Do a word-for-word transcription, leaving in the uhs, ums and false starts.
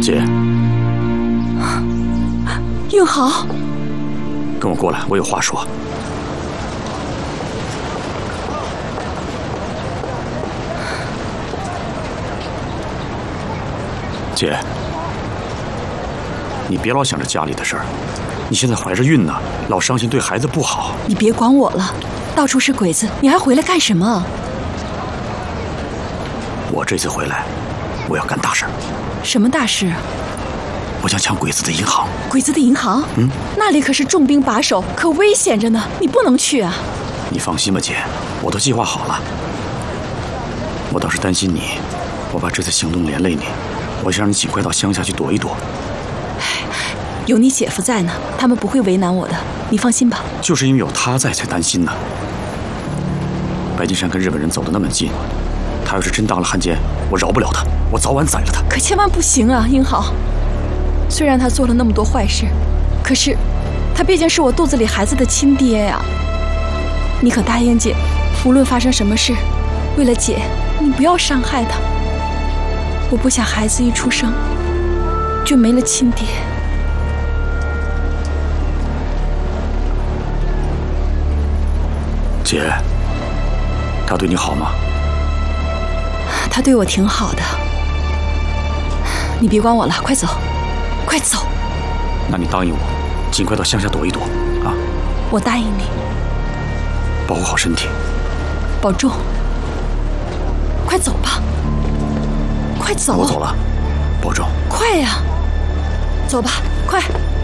姐， 应豪， 跟我过来，我有话说。姐，你别老想着家里的事儿，你现在怀着孕呢，老伤心对孩子不好。 你别管我了，到处是鬼子，你还回来干什么？ 我这次回来，我要干大事。 什么大事？ 我想抢鬼子的银行。 鬼子的银行？嗯，那里可是重兵把守，可危险着呢，你不能去啊。 你放心吧，姐，我都计划好了。我倒是担心你，我把这次行动连累你。我想让你尽快到乡下去躲一躲。 有你姐夫在呢，他们不会为难我的，你放心吧。 就是因为有他在，才担心呢。白金山跟日本人走得那么近，他要是真当了汉奸，我饶不了他，我早晚宰了他。 可千万不行啊，英豪。虽然他做了那么多坏事，可是他毕竟是我肚子里孩子的亲爹呀。你可答应姐，无论发生什么事，为了姐，你不要伤害他。我不想孩子一出生就没了亲爹。 姐，他对你好吗？ 他对我挺好的。你别管我了，快走，快走。 那你答应我，尽快到乡下躲一躲啊！ 我答应你。 保护好身体， 保重。快走吧。快走！ 我走了，保重。 快呀，走吧，快！